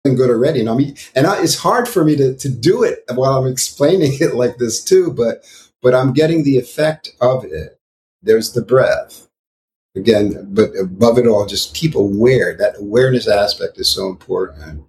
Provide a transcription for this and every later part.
something good already. It's hard for me to do it while I'm explaining it like this too, but I'm getting the effect of it. There's the breath. Again, but above it all, just keep aware. That awareness aspect is so important.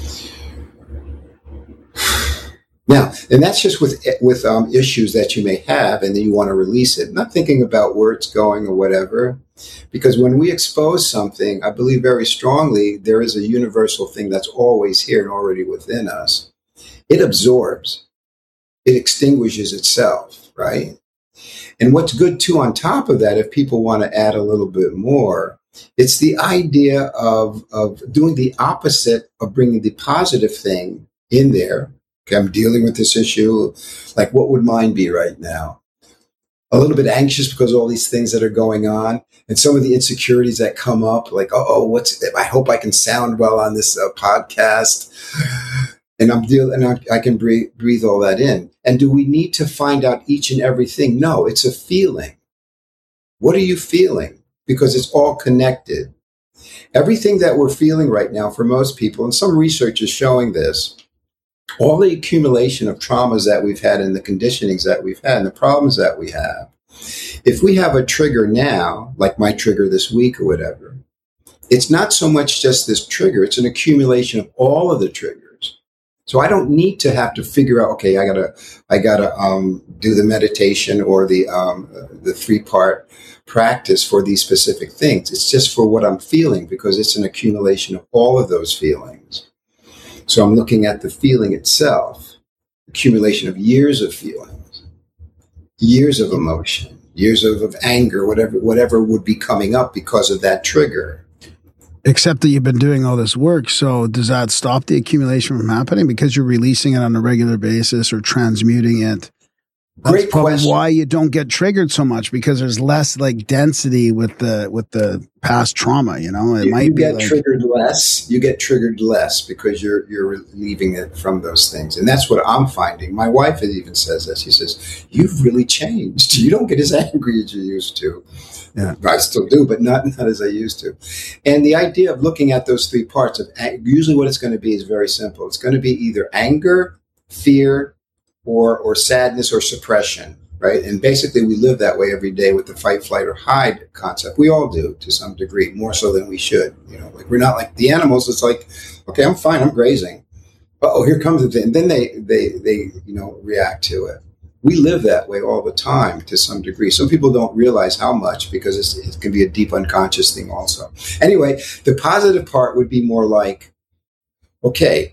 Now, and that's just with issues that you may have, and then you want to release it. Not thinking about where it's going or whatever, because when we expose something, I believe very strongly there is a universal thing that's always here and already within us. It absorbs, it extinguishes itself, right? And what's good too, on top of that, if people want to add a little bit more, it's the idea of doing the opposite of bringing the positive thing in there. Okay, I'm dealing with this issue. Like, what would mine be right now? A little bit anxious because of all these things that are going on, and some of the insecurities that come up. Like, I hope I can sound well on this podcast, and I can breathe all that in. And do we need to find out each and everything? No, it's a feeling. What are you feeling? Because it's all connected. Everything that we're feeling right now, for most people, and some research is showing this. All the accumulation of traumas that we've had and the conditionings that we've had and the problems that we have, if we have a trigger now, like my trigger this week or whatever, it's not so much just this trigger, it's an accumulation of all of the triggers. So I don't need to have to figure out, okay, I gotta do the meditation or the 3-part practice for these specific things. It's just for what I'm feeling, because it's an accumulation of all of those feelings. So I'm looking at the feeling itself, accumulation of years of feelings, years of emotion, years of anger, whatever would be coming up because of that trigger. Except that you've been doing all this work. So does that stop the accumulation from happening because you're releasing it on a regular basis or transmuting it? That's probably why you don't get triggered so much, because there's less like density with the past trauma. You know, you get triggered less. You get triggered less because you're relieving it from those things, and that's what I'm finding. My wife even says this. She says, "You've really changed. You don't get as angry as you used to." Yeah, I still do, but not as I used to. And the idea of looking at those 3 parts of usually what it's going to be is very simple. It's going to be either anger, fear, or sadness or suppression, right? And basically we live that way every day with the fight, flight, or hide concept. We all do to some degree, more so than we should. You know, like we're not like the animals. It's like, okay, I'm fine, I'm grazing. Oh, here comes the thing. And then they react to it. We live that way all the time to some degree. Some people don't realize how much, because it can be a deep unconscious thing also. Anyway, the positive part would be more like, okay,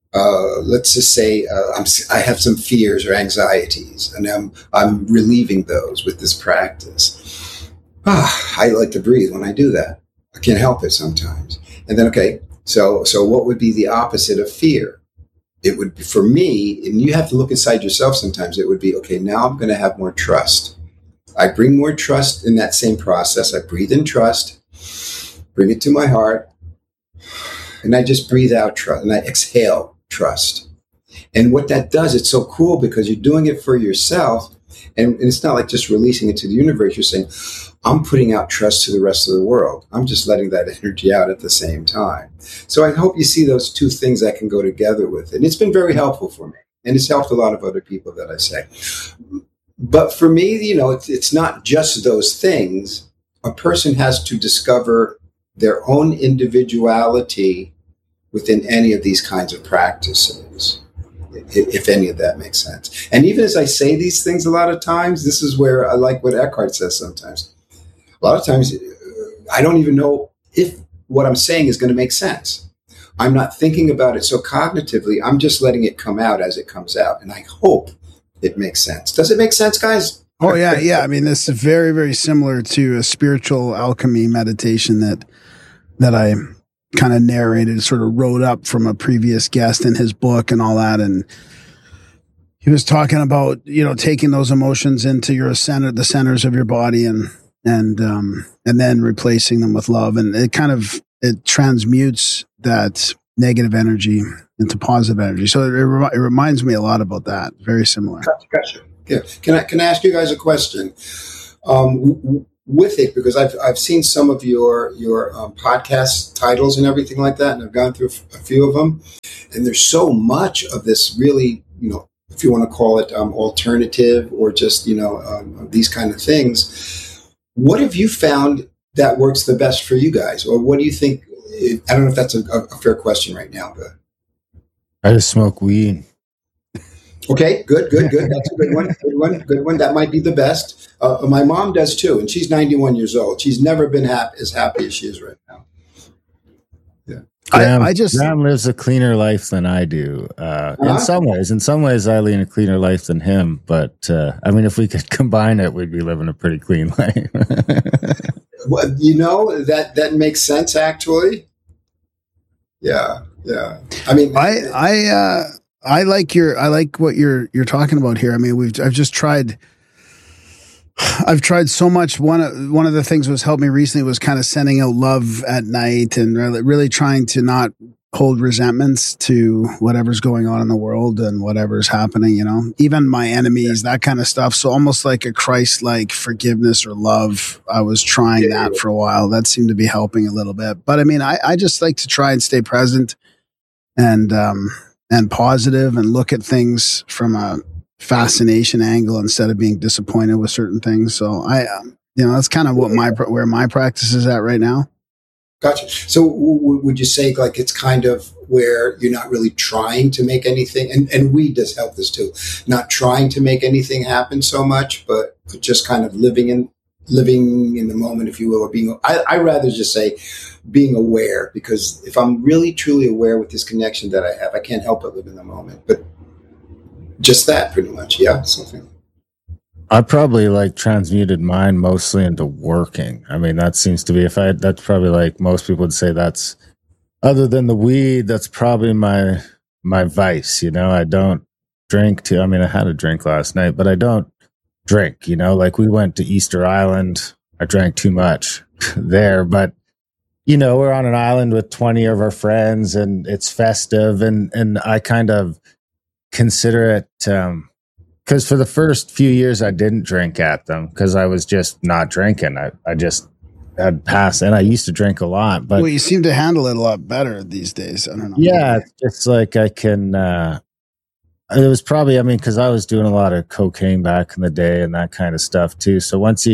let's just say I have some fears or anxieties, and I'm relieving those with this practice. I like to breathe when I do that. I can't help it sometimes. And then, okay, so what would be the opposite of fear? It would be, for me, and you have to look inside yourself sometimes, it would be, okay, now I'm going to have more trust. I bring more trust in that same process. I breathe in trust, bring it to my heart, and I just breathe out trust, and I exhale trust. And what that does, it's so cool because you're doing it for yourself, and it's not like just releasing it to the universe. You're saying, I'm putting out trust to the rest of the world. I'm just letting that energy out at the same time. So I hope you see those 2 things that can go together with it. And it's been very helpful for me. And it's helped a lot of other people that I say. But for me, it's not just those things. A person has to discover their own individuality within any of these kinds of practices, if any of that makes sense. And even as I say these things a lot of times, this is where I like what Eckhart says sometimes. A lot of times, I don't even know if what I'm saying is going to make sense. I'm not thinking about it so cognitively. I'm just letting it come out as it comes out. And I hope it makes sense. Does it make sense, guys? Oh, yeah. Yeah. I mean, this is very, very similar to a spiritual alchemy meditation that I kind of narrated, sort of wrote up from a previous guest in his book and all that. And he was talking about, taking those emotions into the centers of your body and then replacing them with love. And it transmutes that negative energy into positive energy. So it reminds me a lot about that. Very similar. Gotcha. Yeah. Can I ask you guys a question? With it, because I've seen some of your podcast titles and everything like that, and I've gone through a few of them. and there's so much of this really, if you want to call it alternative or just, these kind of things. What have you found that works the best for you guys? Or what do you think? I don't know if that's a fair question right now, but. I just smoke weed. Okay, good. That's a good one. That might be the best. My mom does too, and she's 91 years old. She's never been as happy as she is right now. Yeah, Graham lives a cleaner life than I do. In some ways, I lead a cleaner life than him. But if we could combine it, we'd be living a pretty clean life. Well, that makes sense actually. Yeah. I like what you're talking about here. I mean, I've tried so much. One of the things was helped me recently was kind of sending out love at night and really trying to not hold resentments to whatever's going on in the world and whatever's happening, even my enemies, that kind of stuff. So almost like a Christ-like forgiveness or love. I was trying that for a while. That seemed to be helping a little bit. But I mean, I just like to try and stay present and positive and look at things from a fascination angle instead of being disappointed with certain things. So that's kind of where my practice is at right now. Gotcha. So would you say like it's kind of where you're not really trying to make anything, and weed does help this too, not trying to make anything happen so much, but just kind of living in the moment, if you will, or I rather just say being aware, because if I'm really truly aware with this connection that I have, I can't help but live in the moment. But just that pretty much. Yeah. Something. I probably transmuted mine mostly into working. I mean, that seems to be, that's probably like most people would say that's, other than the weed, that's probably my vice. I don't drink too. I mean, I had a drink last night, but I don't drink, like we went to Easter Island. I drank too much there, but we're on an island with 20 of our friends and it's festive. And I kind of consider it, because for the first few years I didn't drink at them because I was just not drinking. I'd pass, and I used to drink a lot. But you seem to handle it a lot better these days. I don't know. Yeah, it's like I can. It was probably, because I was doing a lot of cocaine back in the day and that kind of stuff too. So once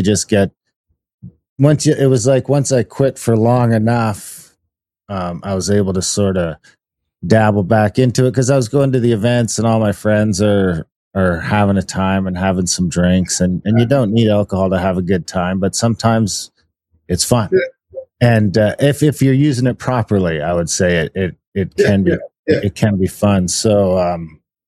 I quit for long enough, I was able to sort of dabble back into it because I was going to the events and all my friends are having a time and having some drinks, and you don't need alcohol to have a good time, but sometimes it's fun. And if you're using it properly, I would say it can be fun. So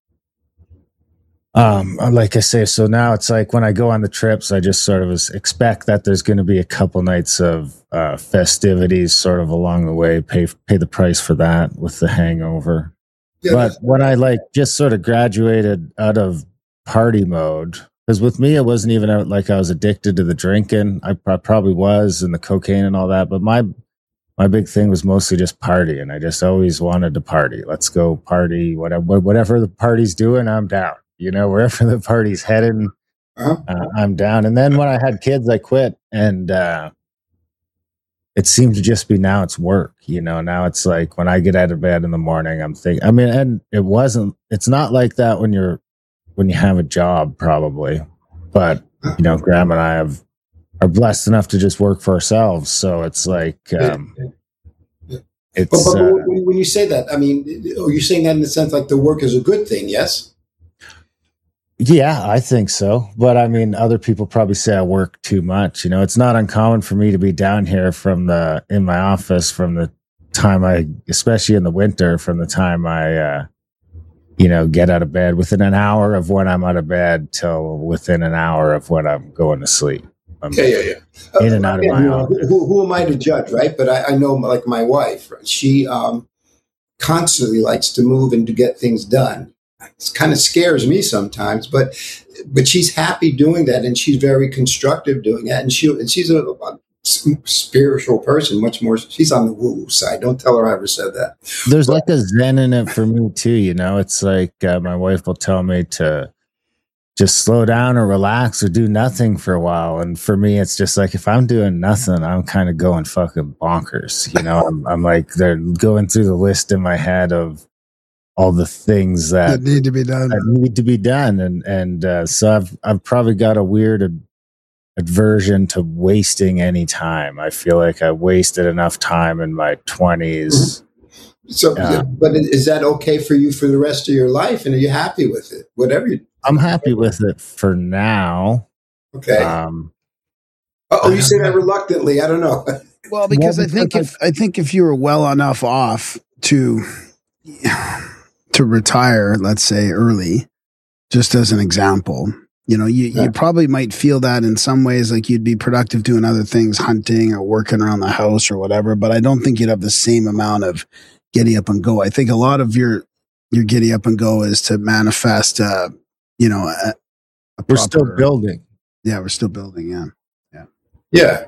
like I say, so now it's like when I go on the trips, I just sort of expect that there's going to be a couple nights of festivities sort of along the way, pay the price for that with the hangover. Yeah, but when I just sort of graduated out of party mode, because with me, it wasn't even like I was addicted to the drinking. I probably was, and the cocaine and all that. But my big thing was mostly just party, and I just always wanted to party. Let's go party, whatever the party's doing, I'm down. Wherever the party's heading, I'm down. And then when I had kids, I quit, and it seemed to just be now it's work. Now it's like when I get out of bed in the morning, I'm thinking. And it's not like that when you have a job, probably. But Graham and I are blessed enough to just work for ourselves. So it's like it's. But when you say that, are you saying that in the sense like the work is a good thing? Yes. Yeah, I think so. But other people probably say I work too much. It's not uncommon for me to be down here in my office from the time especially in the winter, from the time I, get out of bed within an hour of when I'm out of bed till within an hour of when I'm going to sleep. Yeah. In and out of my office. Who am I to judge, right? But I know, like my wife, she constantly likes to move and to get things done. It kind of scares me sometimes, but she's happy doing that, and she's very constructive doing that, and she's a spiritual person, much more. She's on the woo-woo side. Don't tell her I ever said that. There's like a zen in it for me too. It's like my wife will tell me to just slow down or relax or do nothing for a while, and for me, it's just like if I'm doing nothing, I'm kind of going fucking bonkers. I'm like they're going through the list in my head of all the things that need to be done. And so I've probably got a weird aversion to wasting any time. I feel like I wasted enough time in my 20s. So, but is that okay for you for the rest of your life? And are you happy with it? I'm happy with it for now. Okay. You say that reluctantly. I don't know. Well, because I think if you were well enough off to retire, let's say early, just as an example, you probably might feel that in some ways, like you'd be productive doing other things, hunting or working around the house or whatever. But I don't think you'd have the same amount of giddy up and go. I think a lot of your giddy up and go is to manifest, we're still building. Yeah, we're still building. Yeah. Yeah.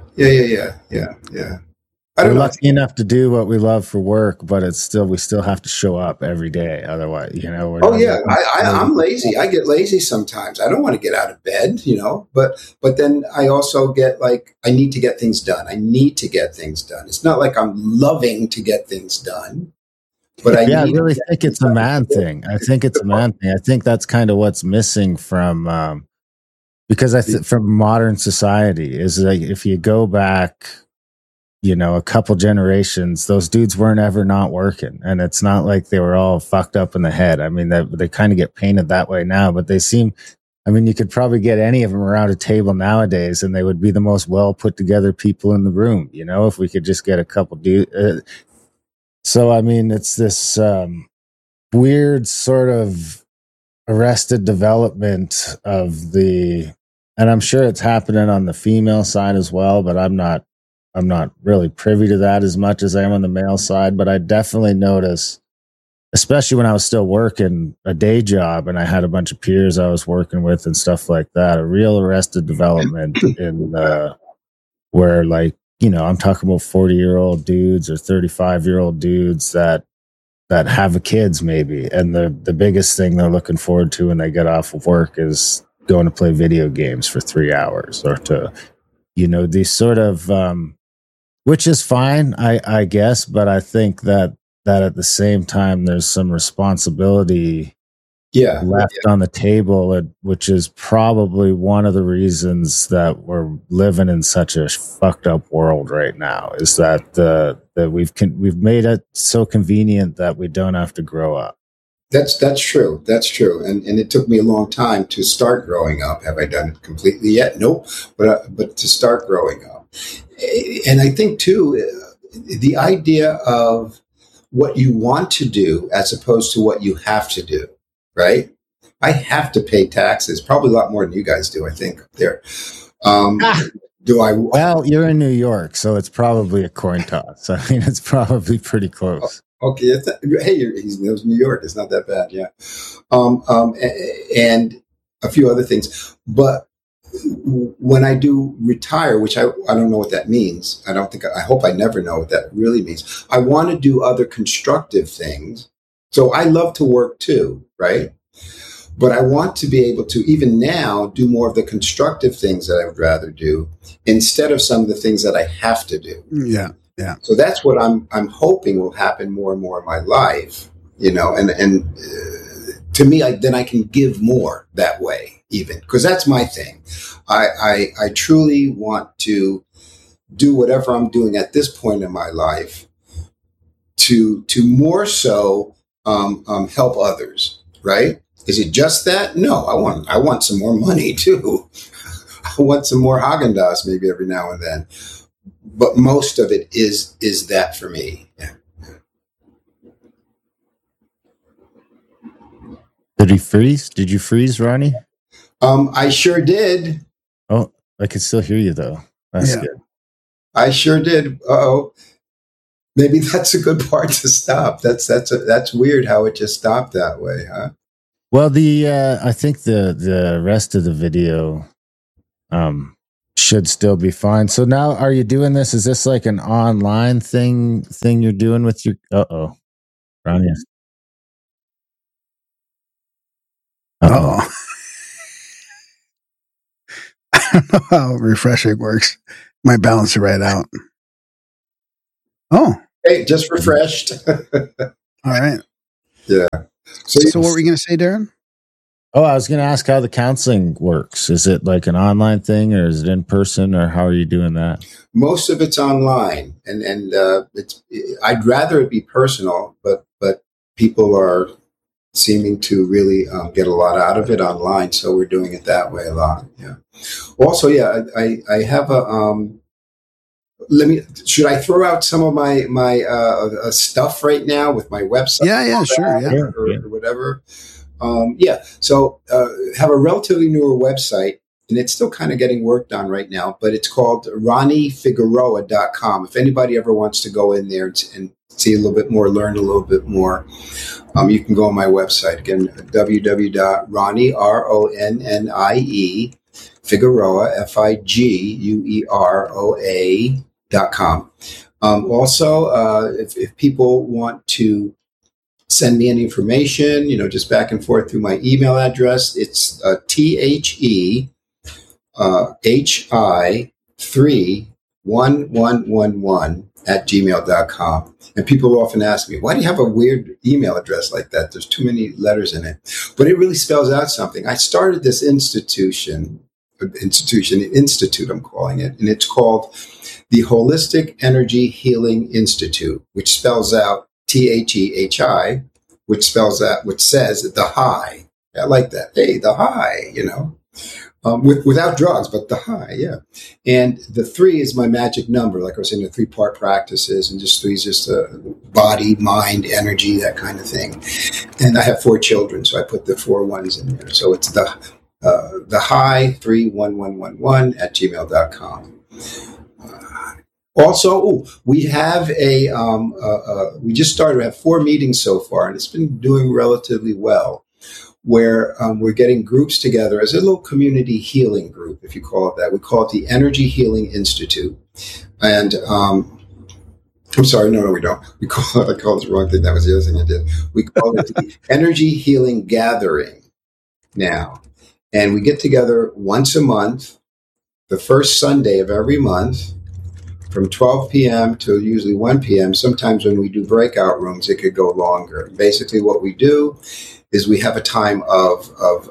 We're lucky enough to do what we love for work, but we still have to show up every day. Otherwise, I'm lazy. I get lazy sometimes. I don't want to get out of bed, but then I also get like, I need to get things done. It's not like I'm loving to get things done, but I really think it's a man thing. I think it's a man thing. I think that's kind of what's missing from, because from modern society is like, if you go back, a couple generations, those dudes weren't ever not working. And it's not like they were all fucked up in the head. I mean, they kind of get painted that way now, but you could probably get any of them around a table nowadays and they would be the most well put together people in the room, if we could just get a couple dudes. So, it's this weird sort of arrested development and I'm sure it's happening on the female side as well, but I'm not really privy to that as much as I am on the male side, but I definitely notice, especially when I was still working a day job and I had a bunch of peers I was working with and stuff like that, a real arrested development where I'm talking about 40-year-old dudes or 35-year-old dudes that have kids maybe. And the biggest thing they're looking forward to when they get off of work is going to play video games for 3 hours or to, these sort of, which is fine, I guess, but I think that at the same time, there's some responsibility left on the table, which is probably one of the reasons that we're living in such a fucked up world right now, is that we've made it so convenient that we don't have to grow up. That's true. And it took me a long time to start growing up. Have I done it completely yet? Nope. But to start growing up. And I think too, the idea of what you want to do as opposed to what you have to do, right? I have to pay taxes, probably a lot more than you guys do, I think, up there. Do I? Well, you're in New York, so it's probably a coin toss. I mean, it's probably pretty close. Okay. He knows New York. It's not that bad. Yeah. And a few other things. But when I do retire, which I don't know what that means. I hope I never know what that really means. I want to do other constructive things. So I love to work too, right? But I want to be able to, even now, do more of the constructive things that I would rather do instead of some of the things that I have to do. Yeah. So that's what I'm hoping will happen more and more in my life, and to me, then I can give more that way, even, because that's my thing. I truly want to do whatever I'm doing at this point in my life to more so help others, right? Is it just that? No, I want some more money too. I want some more Haagen-Dazs maybe every now and then. But most of it is that for me. Yeah. Did he freeze? Did you freeze, Ronnie? I sure did. Oh, I can still hear you though. That's good. I sure did. Uh-oh. Maybe that's a good part to stop. That's weird how it just stopped that way, huh? Well, I think the rest of the video should still be fine. So now, are you doing this? Is this like an online thing you're doing with your? Ronnie. I don't know how refreshing works. Might balance it right out. Oh, hey, just refreshed. All right. Yeah. So what were you going to say, Darren? Oh, I was going to ask how the counseling works. Is it like an online thing, or is it in person, or how are you doing that? Most of it's online, and I'd rather it be personal, but people are seeming to really get a lot out of it online, so we're doing it that way a lot. Yeah. Also, yeah, I have a. Should I throw out some of my stuff right now with my website? Yeah, sure, yeah, or whatever. So have a relatively newer website, and it's still kind of getting worked on right now, but it's called RonnieFigueroa.com. If anybody ever wants to go in there and see a little bit more, learn a little bit more, you can go on my website. Again, www.ronnie, RONNIE, Figueroa, FIGUEROA.com. Also, if people want to send me any information, just back and forth through my email address, it's THEHI31111 at gmail.com. And people often ask me, why do you have a weird email address like that? There's too many letters in it. But it really spells out something. I started this institute, I'm calling it, and it's called the Holistic Energy Healing Institute, which spells out THEHI, which says the high. I like that. Hey, the high, without drugs, but the high, yeah. And the 3 is my magic number. Like I was saying, the 3-part practices, and just 3 is just body, mind, energy, that kind of thing. And I have 4 children, so I put the 4 ones in there. So it's the high 31111 at gmail.com. Also, we have we just started. We have 4 meetings so far, and it's been doing relatively well, where we're getting groups together as a little community healing group, if you call it that. We call it the Energy Healing Institute. And I'm sorry, no, we don't. I called it the wrong thing. That was the other thing I did. We call it the Energy Healing Gathering now. And we get together once a month, the first Sunday of every month, from 12 p.m. to usually 1 p.m. Sometimes when we do breakout rooms, it could go longer. Basically, what we do is we have a time of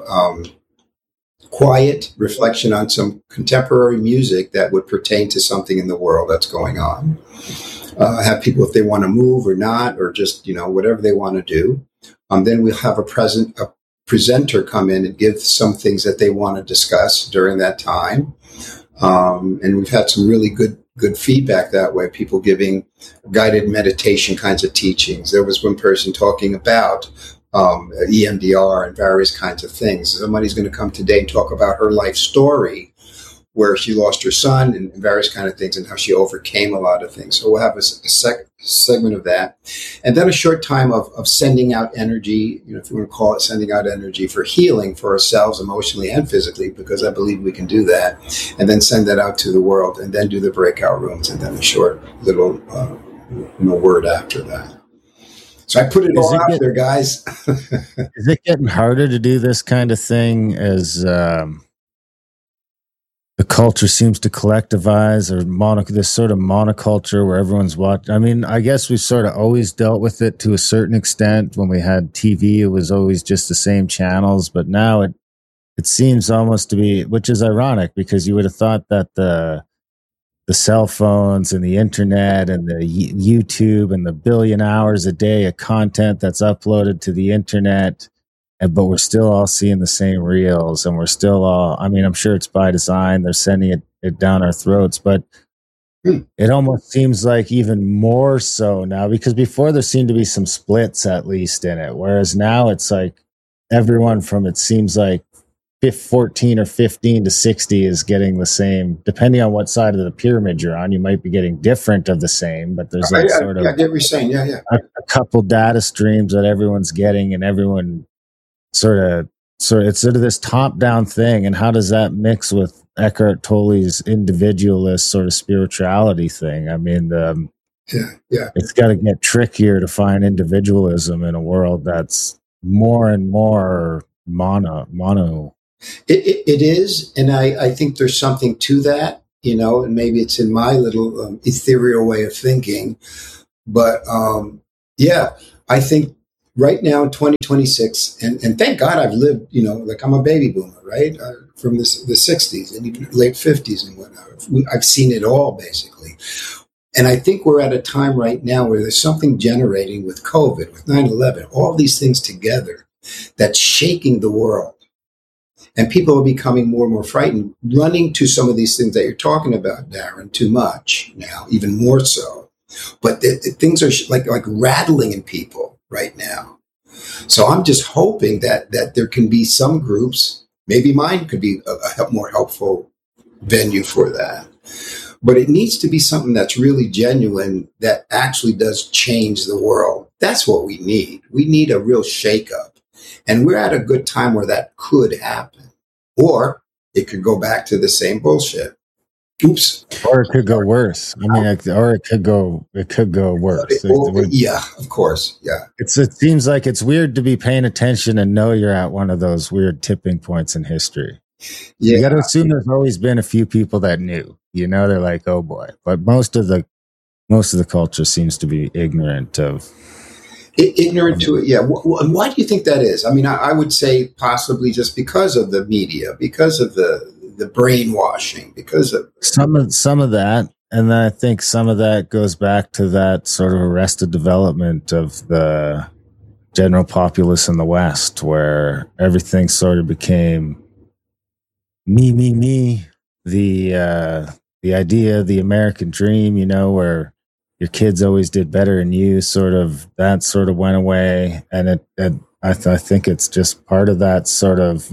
quiet reflection on some contemporary music that would pertain to something in the world that's going on. Have people, if they want to move or not, or just, whatever they want to do. Then we'll have a presenter come in and give some things that they want to discuss during that time. And we've had some really good feedback that way, people giving guided meditation kinds of teachings. There was one person talking about EMDR and various kinds of things. Somebody's going to come today and talk about her life story, where she lost her son and various kind of things, and how she overcame a lot of things. So we'll have a segment of that. And then a short time of sending out energy, if you want to call it sending out energy for healing for ourselves emotionally and physically, because I believe we can do that, and then send that out to the world, and then do the breakout rooms, and then a short little word after that. So I put it all out there, guys. Is it getting harder to do this kind of thing as the culture seems to collectivize, or this sort of monoculture where everyone's watching? I mean, I guess we've sort of always dealt with it to a certain extent. When we had TV, it was always just the same channels, but now it seems almost to be, which is ironic, because you would have thought that the cell phones and the internet and the YouTube and the billion hours a day of content that's uploaded to the internet, but we're still all seeing the same reels, and we're still all, I'm sure it's by design. They're sending it down our throats, but it almost seems like even more so now, because before there seemed to be some splits at least in it. Whereas now it's like everyone from, it seems like 14 or 15 to 60 is getting the same, depending on what side of the pyramid you're on. You might be getting different of the same, but there's like sort of, I get what you're saying. A couple data streams that everyone's getting, and everyone sort of it's sort of this top down thing. And how does that mix with Eckhart Tolle's individualist sort of spirituality thing? I mean, it's got to get trickier to find individualism in a world that's more and more mono. It is, and I think there's something to that, and maybe it's in my little ethereal way of thinking, but I think right now in 2026, and thank God I've lived, like I'm a baby boomer, right? From the 60s and even late 50s and whatnot. I've seen it all, basically. And I think we're at a time right now where there's something generating with COVID, with 9/11, all these things together that's shaking the world. And people are becoming more and more frightened, running to some of these things that you're talking about, Darren, too much now, even more so. But things are like rattling in people right now. So I'm just hoping that there can be some groups, maybe mine could be a more helpful venue for that. But it needs to be something that's really genuine, that actually does change the world. That's what we need. We need a real shakeup. And we're at a good time where that could happen. Or it could go back to the same bullshit. Oops. Or it could go worse. I mean, or it could go worse. Yeah, of course. Yeah. It seems like it's weird to be paying attention and know you're at one of those weird tipping points in history. Yeah. You got to assume there's always been a few people that knew. They're like, oh boy. But most of the culture seems to be ignorant to it. Yeah. And why do you think that is? I mean, I would say possibly just because of the media, because of the brainwashing, because of some of that. And then I think some of that goes back to that sort of arrested development of the general populace in the West, where everything sort of became me, the idea, the American dream, where your kids always did better than you, that sort of went away. And I think it's just part of that sort of,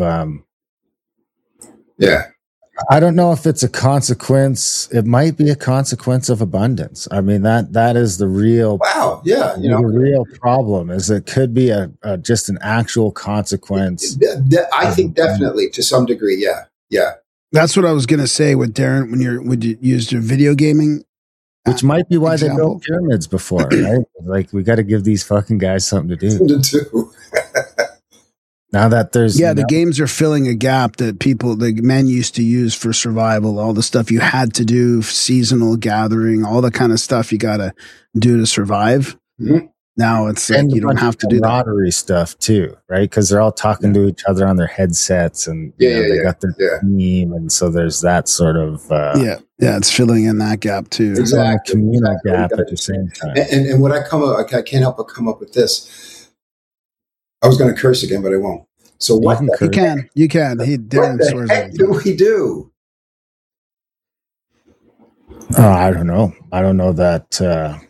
yeah. I don't know if it's a consequence. It might be a consequence of abundance. I mean, that is the real, wow. Yeah. The real problem is it could be just an actual consequence. I think definitely to some degree. Yeah. Yeah. That's what I was going to say with Darren when you used your video gaming. Which might be why they built pyramids before, right? Like, we got to give these fucking guys something to do. Now that there's... Yeah, the games are filling a gap that the men used to use for survival, all the stuff you had to do, seasonal gathering, all the kind of stuff you got to do to survive. Mm-hmm. Now it's like you don't have to do that. Camaraderie stuff too, right? Because they're all talking to each other on their headsets, and they got their team, and so there's that sort of it's filling in that gap too. Exactly, communal gap at the same time. And what I can't help but come up with this. I was going to curse again, but I won't. So what? You can. Darren swears. What the heck do we do? I don't know. I don't know that.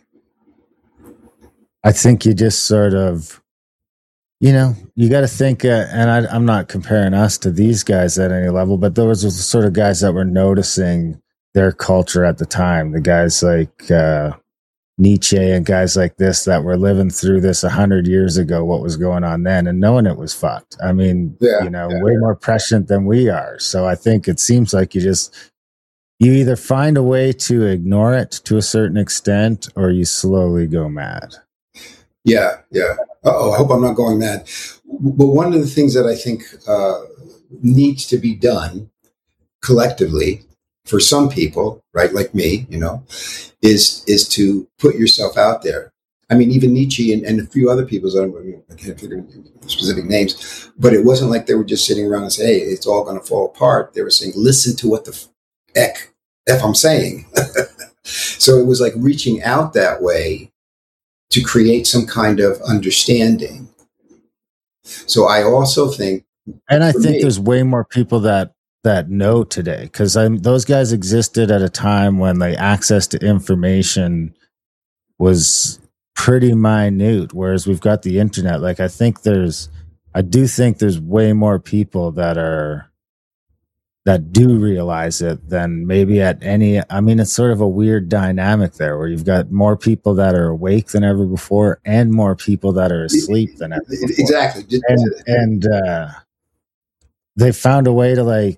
I think you just sort of, you got to think, and I'm not comparing us to these guys at any level, but those were the sort of guys that were noticing their culture at the time. The guys like Nietzsche and guys like this that were living through this 100 years ago, what was going on then, and knowing it was fucked. I mean, way more prescient than we are. So I think it seems like you either find a way to ignore it to a certain extent, or you slowly go mad. Yeah. I hope I'm not going mad. But one of the things that I think needs to be done collectively for some people, right, like me, is to put yourself out there. I mean, even Nietzsche and a few other people, I can't figure specific names, but it wasn't like they were just sitting around and saying, hey, it's all going to fall apart. They were saying, listen to what the F I'm saying. So it was like reaching out that way to create some kind of understanding. So I also think... And I think there's way more people that know today, because those guys existed at a time when the access to information was pretty minute, whereas we've got the internet. Like, I do think there's way more people that do realize it than maybe at any. I mean, it's sort of a weird dynamic there where you've got more people that are awake than ever before and more people that are asleep than ever before. Exactly. And they found a way to like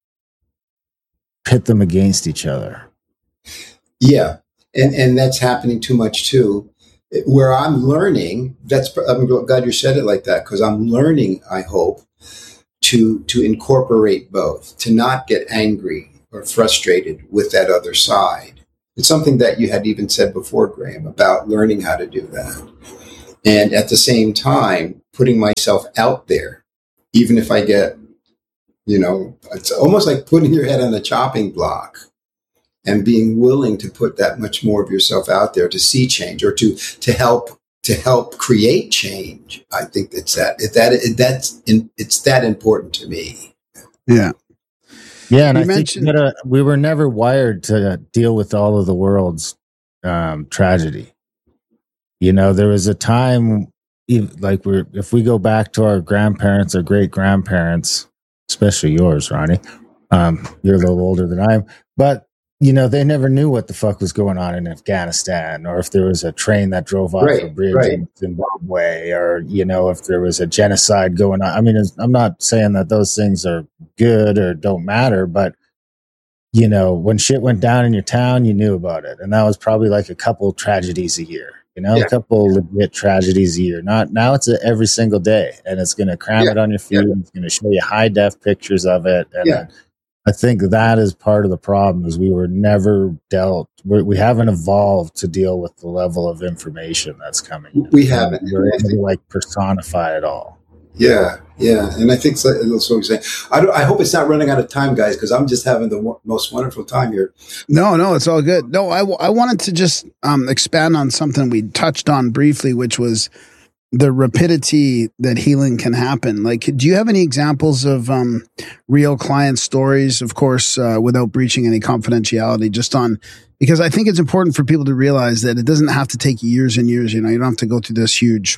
pit them against each other. Yeah. And that's happening too much too. Where I'm learning, I'm glad you said it like that, because I'm learning, I hope, to incorporate both, to not get angry or frustrated with that other side. It's something that you had even said before, Graham, about learning how to do that. And at the same time, putting myself out there, even if I get, it's almost like putting your head on the chopping block and being willing to put that much more of yourself out there to see change or to help create change. I think it's that important to me. Yeah. Yeah. And I think we were never wired to deal with all of the world's tragedy. There was a time, like if we go back to our grandparents or great grandparents, especially yours, Ronnie, you're a little older than I am, but they never knew what the fuck was going on in Afghanistan, or if there was a train that drove off a bridge in Zimbabwe, or if there was a genocide going on. I mean, I'm not saying that those things are good or don't matter, but when shit went down in your town, you knew about it, and that was probably like a couple tragedies a year. A couple legit tragedies a year. Now it's every single day, and it's going to cram it on your feed. Yeah. It's going to show you high def pictures of it, and I think that is part of the problem. Is we were never we haven't evolved to deal with the level of information that's coming. We haven't. We're able to like personify it all. Yeah, and I think that's what I'm saying. I hope it's not running out of time, guys, because I'm just having the most wonderful time here. No, it's all good. No, I wanted to just expand on something we touched on briefly, which was the rapidity that healing can happen. Like, do you have any examples of real client stories? Of course, without breaching any confidentiality, because I think it's important for people to realize that it doesn't have to take years and years. You don't have to go through this huge,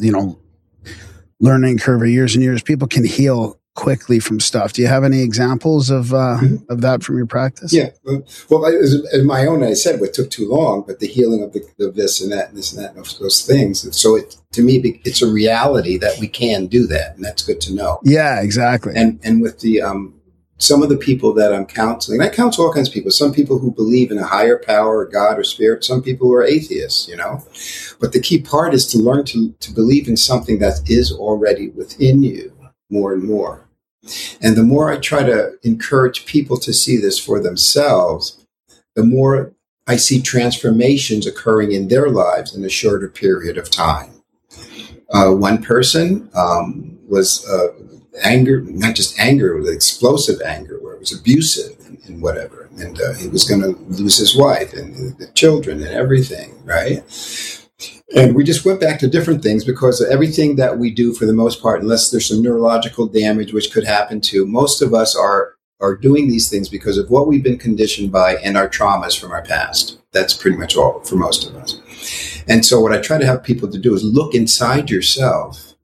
learning curve of years and years. People can heal quickly from stuff. Do you have any examples of that from your practice? Yeah. Well, as my own, I said, what took too long, but the healing of this and that and this and that and those things. So to me, it's a reality that we can do that. And that's good to know. Yeah, exactly. And with the, some of the people that I'm counseling, I counsel all kinds of people, some people who believe in a higher power, or God or spirit, some people who are atheists, but the key part is to learn to believe in something that is already within you more and more. And the more I try to encourage people to see this for themselves, the more I see transformations occurring in their lives in a shorter period of time. One person was anger, not just anger, it was explosive anger, where it was abusive and whatever. And he was going to lose his wife and the children and everything, right? And we just went back to different things because everything that we do, for the most part, unless there's some neurological damage, which could happen to, most of us are doing these things because of what we've been conditioned by and our traumas from our past. That's pretty much all for most of us. And so what I try to have people to do is look inside yourself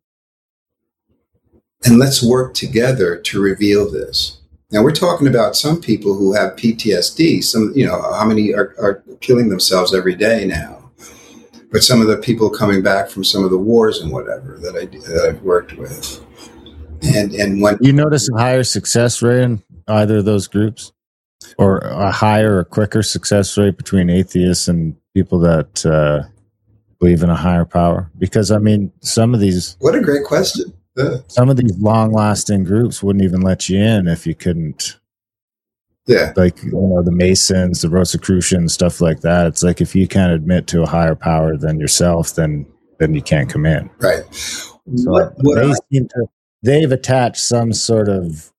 and let's work together to reveal this. Now, we're talking about some people who have PTSD. Some, how many are killing themselves every day now? But some of the people coming back from some of the wars and whatever that I've worked with. And when you notice a higher success rate in either of those groups, or a higher or quicker success rate between atheists and people that believe in a higher power? Because, I mean, some of these... What a great question. Some of these long-lasting groups wouldn't even let you in if you couldn't... Yeah. Like, the Masons, the Rosicrucians, stuff like that. It's like, if you can't admit to a higher power than yourself, then you can't come in. Right. So they've attached some sort of,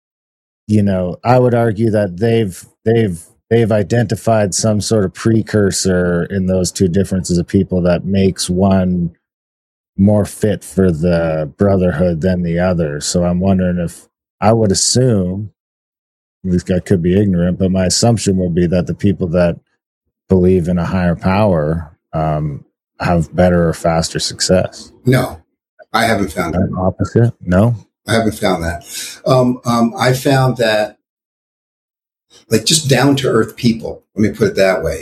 I would argue that they've identified some sort of precursor in those two differences of people that makes one more fit for the brotherhood than the other. So I'm wondering if, I would assume, this guy could be ignorant, but my assumption would be that the people that believe in a higher power have better or faster success. No, I haven't found that. Opposite? No, I haven't found that. I found that, like, just down to earth people. Let me put it that way.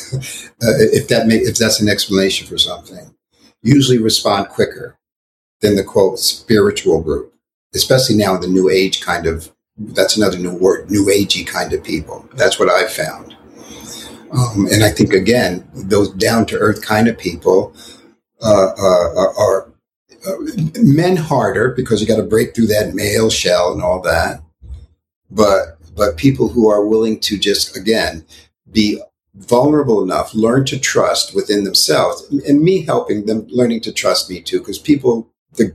If that's an explanation for something, usually respond quicker than the quote spiritual group, especially now the new age kind of. That's another new word, new agey kind of people. That's what I've found. And I think, again, those down-to-earth kind of people are men harder because you got to break through that male shell and all that. But people who are willing to just, again, be vulnerable enough, learn to trust within themselves, and me helping them learning to trust me too, because people,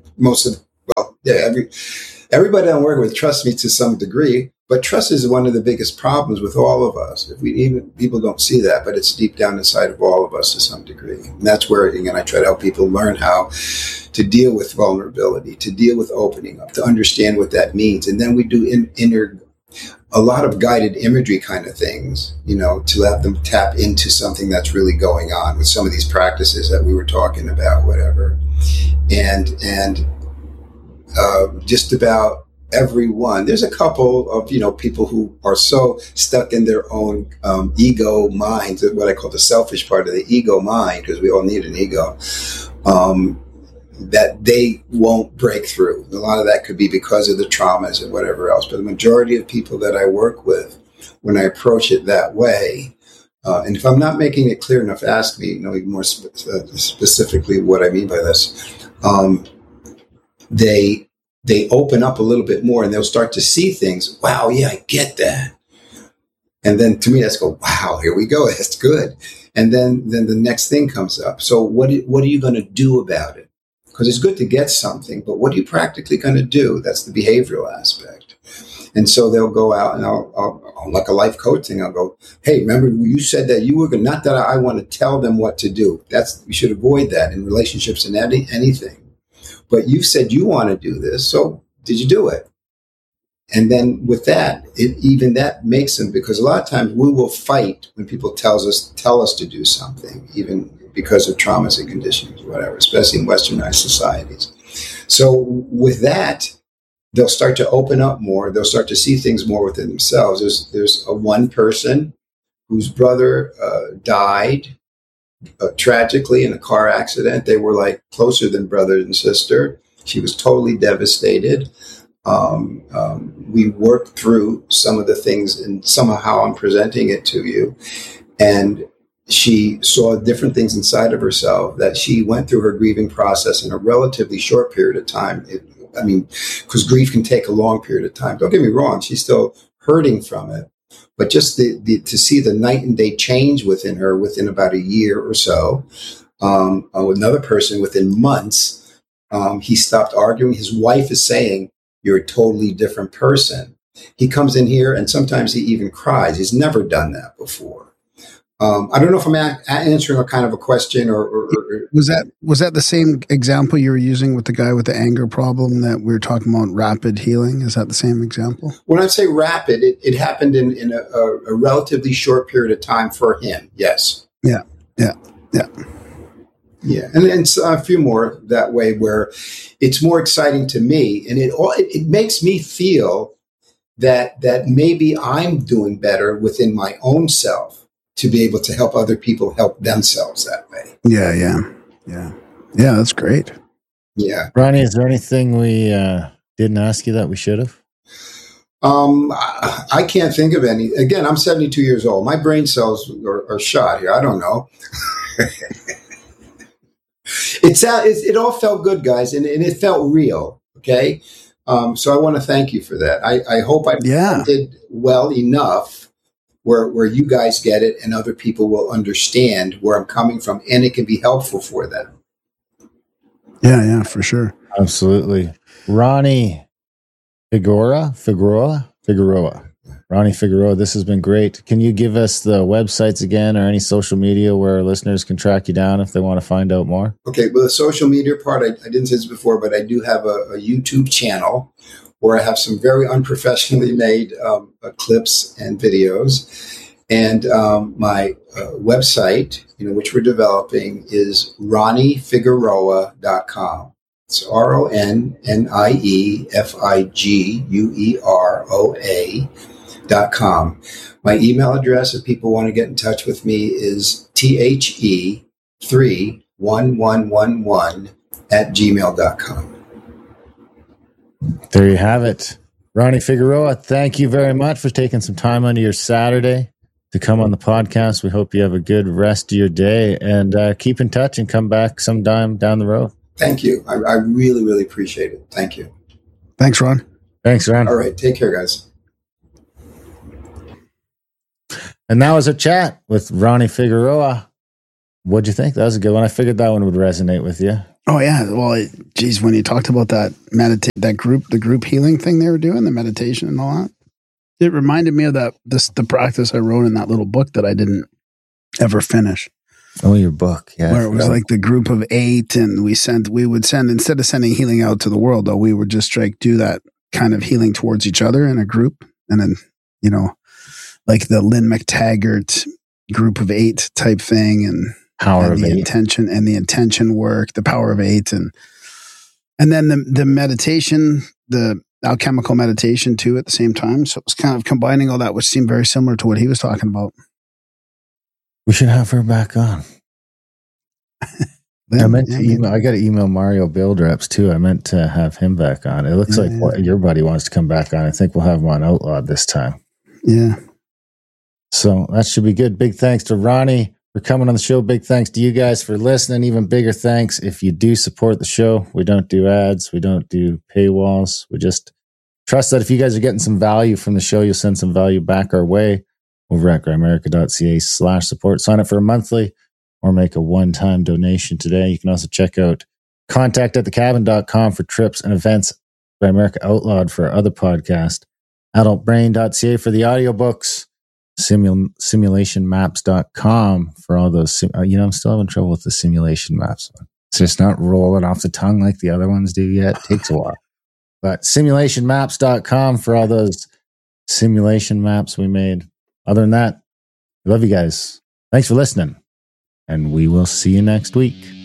everybody I'm working with trusts me to some degree, but trust is one of the biggest problems with all of us. People don't see that, but it's deep down inside of all of us to some degree. And that's where, again, I try to help people learn how to deal with vulnerability, to deal with opening up, to understand what that means. And then we do a lot of guided imagery kind of things, to let them tap into something that's really going on with some of these practices that we were talking about, whatever. And just about everyone. There's a couple of, people who are so stuck in their own ego minds, what I call the selfish part of the ego mind, because we all need an ego, that they won't break through. A lot of that could be because of the traumas and whatever else. But the majority of people that I work with, when I approach it that way, and if I'm not making it clear enough, ask me, even more specifically what I mean by this. They open up a little bit more and they'll start to see things. Wow, yeah, I get that. And then to me, that's go, wow, here we go. That's good. And then the next thing comes up. So what are you going to do about it? Because it's good to get something, but what are you practically going to do? That's the behavioral aspect. And so they'll go out and I'll like a life coach thing. I'll go, hey, remember you said that you were going, not that I want to tell them what to do. You should avoid that in relationships and anything. But you said you want to do this, so did you do it? And then with that, even that makes them, because a lot of times we will fight when people tell us to do something, even because of traumas and conditionings, whatever, especially in westernized societies. So with that, they'll start to open up more. They'll start to see things more within themselves. There's one person whose brother died tragically in a car accident. They were like closer than brother and sister. She was totally devastated. We worked through some of the things, and somehow I'm presenting it to you. And she saw different things inside of herself that she went through her grieving process in a relatively short period of time. Because grief can take a long period of time. Don't get me wrong. She's still hurting from it. But just to see the night and day change within her within about a year or so. Another person within months, he stopped arguing. His wife is saying, you're a totally different person. He comes in here and sometimes he even cries. He's never done that before. I don't know if I'm answering a kind of a question or was that the same example you were using with the guy with the anger problem that we were talking about, rapid healing? Is that the same example? When I say rapid, it happened in a relatively short period of time for him. Yes. Yeah. And then a few more that way where it's more exciting to me, and it makes me feel that maybe I'm doing better within my own self to be able to help other people help themselves that way. Yeah. That's great. Yeah. Ronnie, is there anything we didn't ask you that we should have? I can't think of any. Again, I'm 72 years old. My brain cells are shot here. I don't know. It all felt good, guys, and it felt real. Okay. So I want to thank you for that. I hope I did well enough where you guys get it and other people will understand where I'm coming from, and it can be helpful for them. Yeah, for sure. Absolutely. Ronnie Figueroa. Ronnie Figueroa, this has been great. Can you give us the websites again or any social media where our listeners can track you down if they want to find out more? Okay, well, the social media part, I didn't say this before, but I do have a YouTube channel where I have some very unprofessionally made clips and videos. And my website, which we're developing, is RonnieFigueroa.com. It's RonnieFigueroa.com. My email address, if people want to get in touch with me, is the31111@gmail.com. There you have it. Ronnie Figueroa, thank you very much for taking some time on your Saturday to come on the podcast. We hope you have a good rest of your day, and keep in touch and come back sometime down the road. Thank you. I really, really appreciate it. Thank you. Thanks, Ron. Thanks, Ron. All right. Take care, guys. And that was a chat with Ronnie Figueroa. What'd you think? That was a good one. I figured that one would resonate with you. Oh yeah. Well, geez, when you talked about that the group healing thing they were doing, the meditation and all that, it reminded me of the practice I wrote in that little book that I didn't ever finish. Oh, your book, yeah. Where it was like the group of 8, and we would send, instead of sending healing out to the world, though, we would just do that kind of healing towards each other in a group, and then like the Lynn McTaggart group of 8 type thing, and power of the 8. intention work, the power of 8, and then the meditation, the alchemical meditation too at the same time. So it was kind of combining all that, which seemed very similar to what he was talking about. We should have her back on. I got to email Mario Buildreps too. I meant to have him back on. It looks like your buddy wants to come back on. I think we'll have him on Outlawed this time. Yeah. So that should be good. Big thanks to Ronnie for coming on the show. Big thanks to you guys for listening. Even bigger thanks if you do support the show. We don't do ads. We don't do paywalls. We just trust that if you guys are getting some value from the show, you'll send some value back our way over at grimerica.ca/support. Sign up for a monthly or make a one-time donation today. You can also check out contact@thecabin.com for trips and events, Grimerica Outlawed for our other podcast, adultbrain.ca for the audiobooks, simulationmaps.com for all those. I'm still having trouble with the simulation maps. It's just not rolling off the tongue like the other ones do yet. It takes a while. But simulationmaps.com for all those simulation maps we made. Other than that, I love you guys. Thanks for listening. And we will see you next week.